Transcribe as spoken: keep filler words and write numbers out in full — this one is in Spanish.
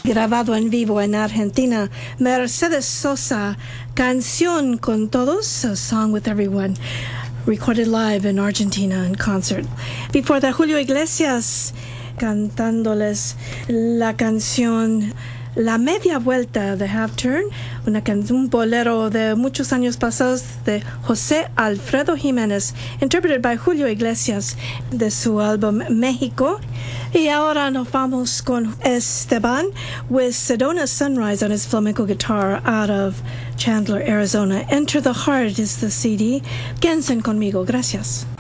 grabado en vivo en Argentina. Mercedes Sosa, Canción con Todos, A Song with Everyone, recorded live in Argentina in concert. Before that, Julio Iglesias cantándoles la canción La Media Vuelta, The Half Turn, una canción, un bolero de muchos años pasados de José Alfredo Jiménez, interpreted by Julio Iglesias, de su álbum México. Y ahora nos vamos con Esteban with Sedona Sunrise on his flamenco guitar out of Chandler, Arizona. Enter the Heart is the C D. Quédense conmigo. Gracias.